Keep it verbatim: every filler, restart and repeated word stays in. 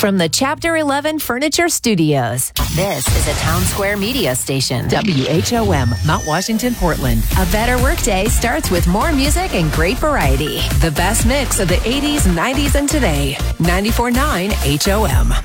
From the Chapter eleven Furniture Studios, this is a Town Square Media station. W H O M, Mount Washington, Portland. A better workday starts with more music and great variety. The best mix of the eighties, nineties, and today. ninety-four point nine H O M.